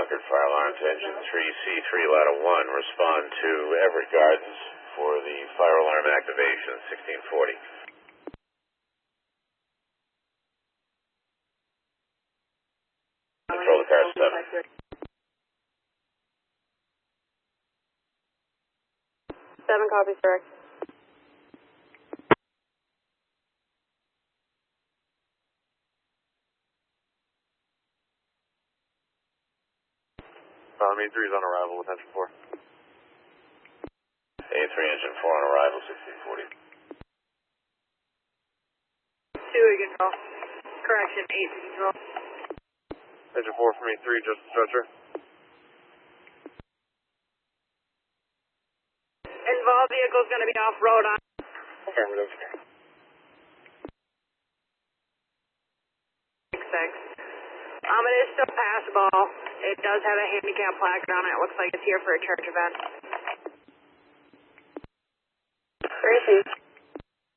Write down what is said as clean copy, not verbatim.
Concord, fire alarm to engine 3C3, ladder 1. Respond to Everett Gardens for the fire alarm activation, 1640. Control the car 7. 7 copies, direct. A3 is on arrival, attention 4. A3 engine 4 on arrival, 1640. 2 control. Correction, 8 control. Engine 4 from A3, just a stretcher. Involved vehicle's going to be off-road on. Affirmative. 6. It is still passable. It does have a handicap placard on it. It looks like it's here for a church event. 3C.